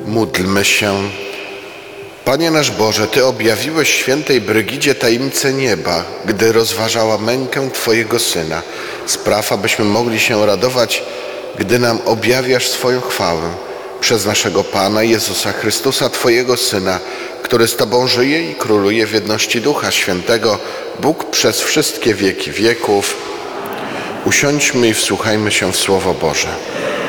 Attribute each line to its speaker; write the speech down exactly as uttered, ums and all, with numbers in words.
Speaker 1: Módlmy się. Panie nasz Boże, Ty objawiłeś świętej Brygidzie tajemnicę nieba, gdy rozważała mękę Twojego Syna. Spraw, abyśmy mogli się radować, gdy nam objawiasz swoją chwałę. Przez naszego Pana Jezusa Chrystusa, Twojego Syna, który z Tobą żyje i króluje w jedności Ducha Świętego, Bóg przez wszystkie wieki wieków. Usiądźmy i wsłuchajmy się w Słowo Boże.